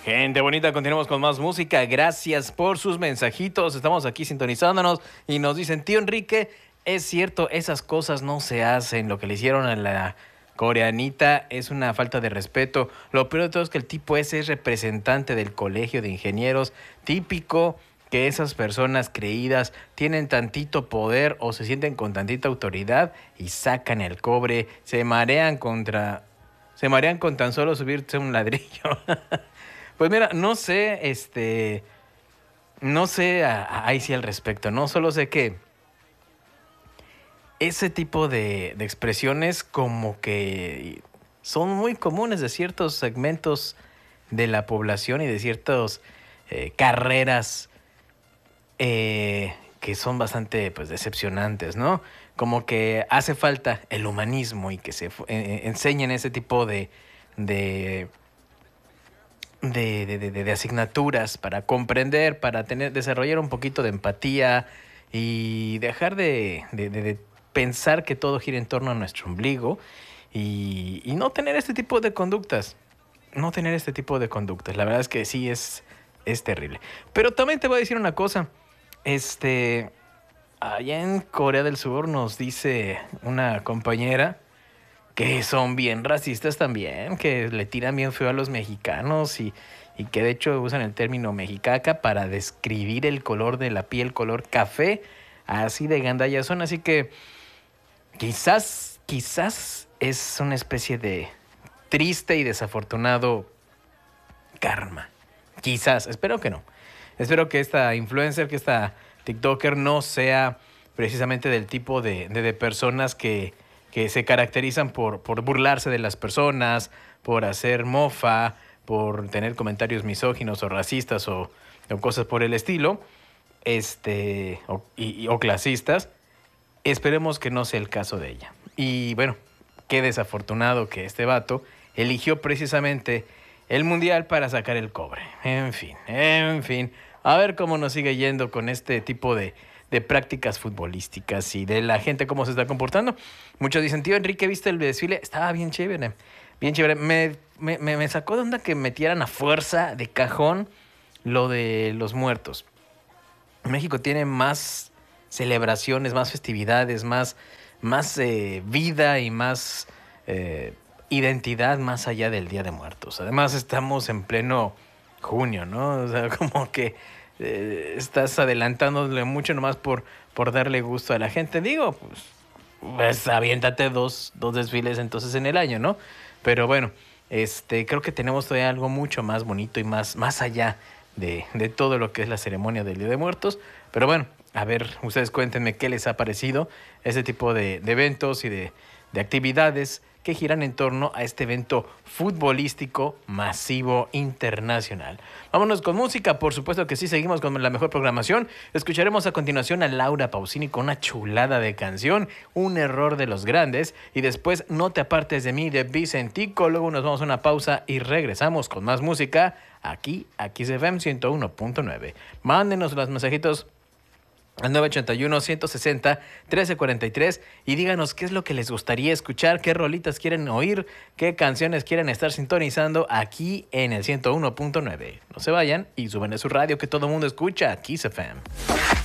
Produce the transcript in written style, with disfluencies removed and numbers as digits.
Gente bonita, continuamos con más música. Gracias por sus mensajitos. Estamos aquí sintonizándonos y nos dicen, tío Enrique, es cierto, esas cosas no se hacen. Lo que le hicieron a la coreanita es una falta de respeto. Lo peor de todo es que el tipo ese es representante del colegio de ingenieros. Típico que esas personas creídas tienen tantito poder o se sienten con tantita autoridad y sacan el cobre. Se marean con tan solo subirse un ladrillo. Pues mira, no sé, no sé ahí sí al respecto, ¿no? Solo sé que ese tipo de expresiones como que son muy comunes de ciertos segmentos de la población y de ciertas carreras que son bastante pues decepcionantes, ¿no? Como que hace falta el humanismo y que se enseñen ese tipo de de asignaturas para comprender, para desarrollar un poquito de empatía y dejar de pensar que todo gira en torno a nuestro ombligo y no tener este tipo de conductas. No tener este tipo de conductas. La verdad es que sí es terrible. Pero también te voy a decir una cosa. Allá en Corea del Sur nos dice una compañera que son bien racistas también, que le tiran bien feo a los mexicanos y que de hecho usan el término mexicaca para describir el color de la piel, color café, así de gandallas son. Así que quizás es una especie de triste y desafortunado karma. Quizás, espero que no. Espero que esta influencer, que esta TikToker no sea precisamente del tipo de personas que se caracterizan por burlarse de las personas, por hacer mofa, por tener comentarios misóginos o racistas o cosas por el estilo, o clasistas. Esperemos que no sea el caso de ella. Y bueno, qué desafortunado que este vato eligió precisamente el mundial para sacar el cobre. En fin. A ver cómo nos sigue yendo con este tipo de prácticas futbolísticas y de la gente cómo se está comportando. Muchos dicen, tío Enrique, ¿viste el desfile? Estaba bien chévere, bien chévere. Me sacó de onda que metieran a fuerza de cajón lo de los muertos. México tiene más celebraciones, más festividades, más vida y más identidad más allá del Día de Muertos. Además estamos en pleno junio, ¿no? O sea, como que estás adelantándole mucho nomás por darle gusto a la gente. Digo, pues aviéntate dos desfiles entonces en el año, ¿no? Pero bueno, creo que tenemos todavía algo mucho más bonito y más allá de todo lo que es la ceremonia del Día de Muertos. Pero bueno, a ver, ustedes cuéntenme qué les ha parecido ese tipo de eventos y de actividades que giran en torno a este evento futbolístico masivo internacional. Vámonos con música, por supuesto que sí, seguimos con la mejor programación. Escucharemos a continuación a Laura Pausini con una chulada de canción, Un error de los grandes, y después No te apartes de mí de Vicentico. Luego nos vamos a una pausa y regresamos con más música aquí a Kiss FM 101.9. Mándenos los mensajitos al 981-160-1343 y díganos qué es lo que les gustaría escuchar, qué rolitas quieren oír, qué canciones quieren estar sintonizando aquí en el 101.9. No se vayan y suban a su radio que todo el mundo escucha, Kiss FM.